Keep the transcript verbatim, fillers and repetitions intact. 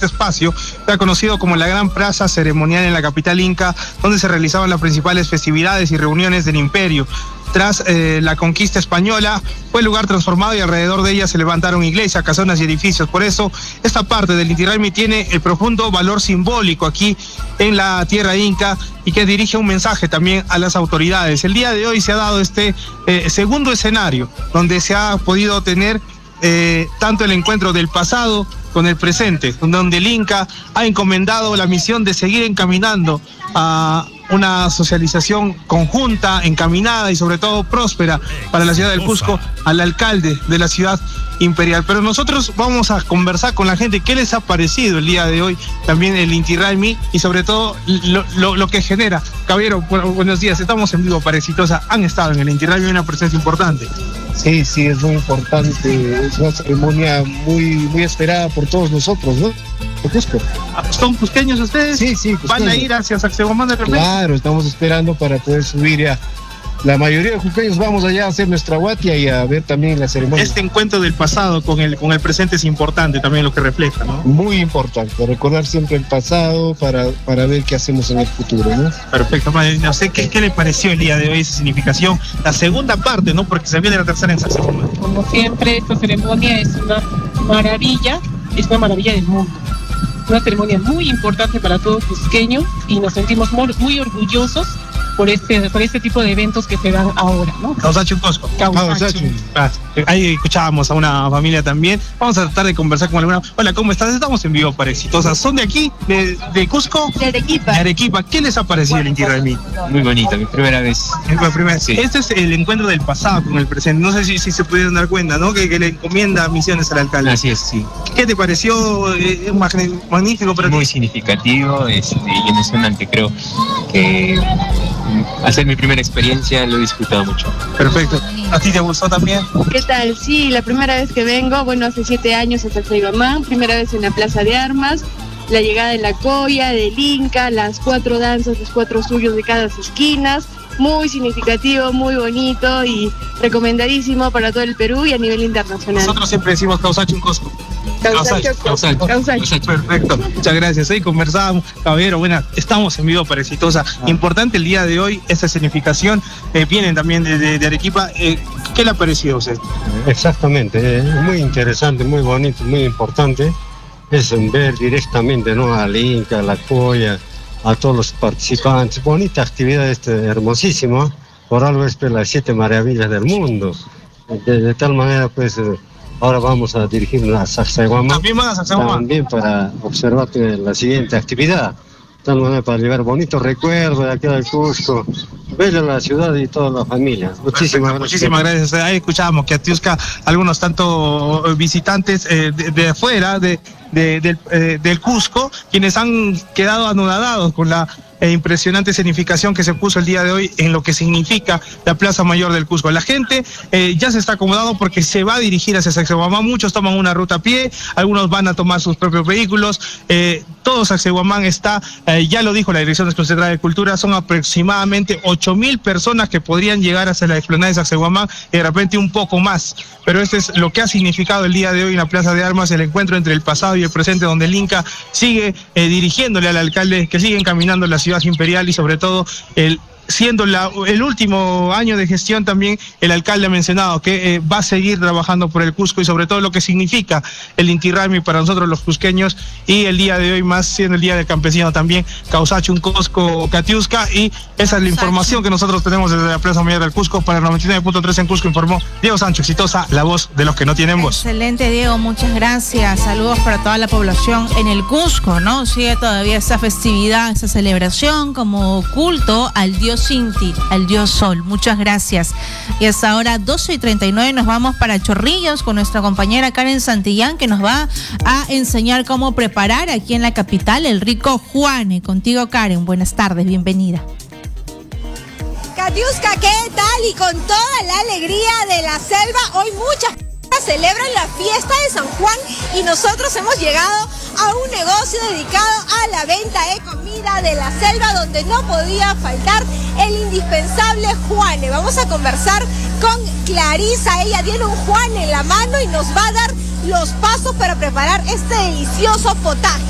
este espacio, era conocido como la Gran Plaza Ceremonial en la capital inca, donde se realizaban las principales festividades y reuniones del imperio. Tras eh, la conquista española, fue el lugar transformado y alrededor de ella se levantaron iglesias, casonas y edificios. Por eso, esta parte del Inti Raymi tiene el profundo valor simbólico aquí en la tierra inca y que dirige un mensaje también a las autoridades. El día de hoy se ha dado este eh, segundo escenario, donde se ha podido tener eh, tanto el encuentro del pasado con el presente, donde el Inca ha encomendado la misión de seguir encaminando a una socialización conjunta, encaminada y sobre todo próspera para la ciudad del Cusco, al alcalde de la ciudad imperial. Pero nosotros vamos a conversar con la gente qué les ha parecido el día de hoy también el Inti Raymi y sobre todo lo, lo, lo que genera. Caballero, bueno, buenos días, estamos en vivo para Exitosa, han estado en el Inti Raymi, una presencia importante. Sí, sí, es muy importante, es una ceremonia muy, muy esperada por todos nosotros, ¿no? Cusco. ¿Son cusqueños ustedes? Sí, sí, cusqueños. ¿Van a ir hacia Sacsayhuamán de repente? Claro, estamos esperando para poder subir ya. La mayoría de cusqueños vamos allá a hacer nuestra guatia y a ver también la ceremonia. Este encuentro del pasado con el, con el presente es importante también lo que refleja, ¿no? Muy importante, recordar siempre el pasado para, para ver qué hacemos en el futuro, ¿no? Perfecto, no sé qué, qué le pareció el día de hoy esa significación, la segunda parte, ¿no? Porque se viene la tercera en Sacsayhuamán. Como siempre, esta ceremonia es una maravilla, es una maravilla del mundo. Una ceremonia muy importante para todos los cusqueños y nos sentimos muy, muy orgullosos por este, por este tipo de eventos que se dan ahora, ¿no? Causacho Cusco. Causacho. Ah, ahí escuchábamos a una familia también. Vamos a tratar de conversar con alguna. Hola, ¿cómo estás? Estamos en vivo para Exitosa. ¿Son de aquí? ¿De, de Cusco? De Arequipa. De Arequipa. ¿Qué les ha parecido el Inti Raymi? Muy bonito, mi primera vez. Es la primera vez. Sí. Este es el encuentro del pasado con el presente. No sé si, si se pudieron dar cuenta, ¿no? Que, que le encomienda misiones al alcalde. Así es, sí. ¿Qué te pareció? Eh, magnífico, pero muy significativo este, y emocionante. Creo que al ser mi primera experiencia lo he disfrutado mucho. Perfecto. ¿A ti te gustó también? ¿Qué tal? Sí, la primera vez que vengo, bueno, hace siete años a Sacsayhuamán, primera vez en la Plaza de Armas, la llegada de la Colla, del Inca, las cuatro danzas, los cuatro suyos de cada esquinas, muy significativo, muy bonito y recomendadísimo para todo el Perú y a nivel internacional. Nosotros siempre decimos Causacho Cusco. Causacho, Causacho. Causacho. Perfecto, muchas gracias. Ahí conversábamos, caballero, bueno, estamos en vivo para Exitosa. Ah. Importante el día de hoy, esa significación, eh, vienen también de, de, de Arequipa. Eh, ¿Qué le ha parecido a usted? Exactamente, es muy interesante, muy bonito, muy importante. Es ver directamente, ¿no? Al Inca, a la Colla, a todos los participantes. Bonita actividad, este, hermosísimo. Por algo es las siete maravillas del mundo. De, de tal manera, pues, eh, ahora vamos a dirigirnos a Sacsayhuamán. También van a Sacsayhuamán. También para observar la siguiente actividad. De tal manera para llevar bonitos recuerdos de aquí del Cusco. Bella la ciudad y toda la familia. Muchísimas gracias. Muchísimas gracias. Ahí escuchamos que Atiusca, algunos tanto visitantes eh, de, de afuera, de, de, del, eh, del Cusco, quienes han quedado anonadados con la e impresionante significación que se puso el día de hoy en lo que significa la Plaza Mayor del Cusco. La gente eh, ya se está acomodando porque se va a dirigir hacia Sacsayhuamán. Muchos toman una ruta a pie, algunos van a tomar sus propios vehículos. Eh, todo Sacsayhuamán está, eh, ya lo dijo la Dirección Desconcentrada de Cultura, son aproximadamente ocho mil personas que podrían llegar hacia la explanada de Sacsayhuamán y de repente un poco más. Pero este es lo que ha significado el día de hoy en la Plaza de Armas, el encuentro entre el pasado y el presente, donde el Inca sigue eh, dirigiéndole al alcalde, que sigue encaminando la ciudad imperial y sobre todo el siendo la, el último año de gestión también el alcalde ha mencionado que eh, va a seguir trabajando por el Cusco y sobre todo lo que significa el Inti Raymi para nosotros los cusqueños y el día de hoy más siendo el día del campesino también Causacho Cusco Catiusca y esa es la información que nosotros tenemos desde la Plaza Mayor del Cusco. Para el noventa y nueve punto tres en Cusco informó Diego Sancho, Exitosa, la voz de los que no tienen voz. Excelente, Diego, muchas gracias. Saludos para toda la población en el Cusco, ¿no? Sigue todavía esa festividad, esa celebración como culto al dios Inti, al dios Sol. Muchas gracias. Y hasta ahora doce y treinta y nueve nos vamos para Chorrillos con nuestra compañera Karen Santillán, que nos va a enseñar cómo preparar aquí en la capital el rico Juane. Contigo, Karen, buenas tardes, bienvenida. Catiusca, ¿qué tal? Y con toda la alegría de la selva, hoy muchas celebran la fiesta de San Juan y nosotros hemos llegado a un negocio dedicado a la venta de comida de la selva donde no podía faltar el indispensable Juane. Vamos a conversar con Clarisa, ella tiene un Juane en la mano y nos va a dar los pasos para preparar este delicioso potaje.